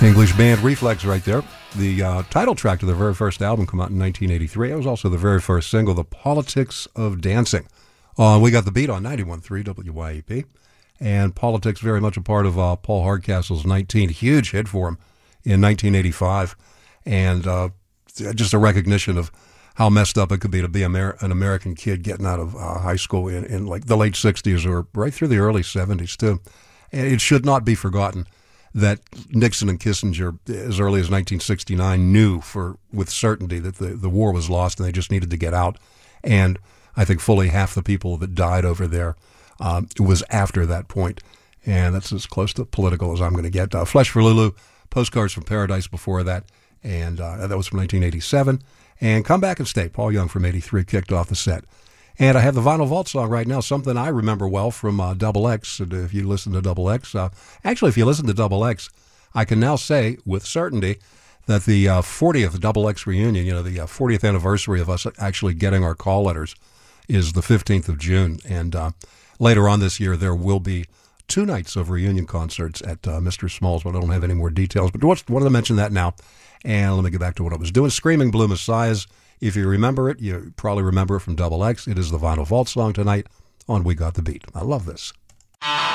English band Reflex right there. The title track to their very first album come out in 1983. It was also the very first single, The Politics of Dancing. We got the beat on 91.3 WYEP. And Politics very much a part of Paul Hardcastle's 19 huge hit for him in 1985. And just a recognition of how messed up it could be an American kid getting out of high school in like the late 60s or right through the early 70s too. And it should not be forgotten that Nixon and Kissinger, as early as 1969, knew with certainty that the war was lost and they just needed to get out. And I think fully half the people that died over there, it was after that point. And that's as close to political as I'm going to get. Flesh for Lulu, Postcards from Paradise before that, and that was from 1987. And Come Back and Stay, Paul Young from 83 kicked off the set. And I have the Vinyl Vault song right now, something I remember well from Double X. And if you listen to Double X, actually, if you listen to Double X, I can now say with certainty that the 40th Double X reunion, the 40th anniversary of us actually getting our call letters, is the 15th of June. And later on this year, there will be 2 nights of reunion concerts at Mr. Small's, but I don't have any more details. But wanted to mention that now. And let me get back to what I was doing. Screaming Blue Messiahs. If you remember it, you probably remember it from Double X. It is the Vinyl Vault song tonight on We Got the Beat. I love this.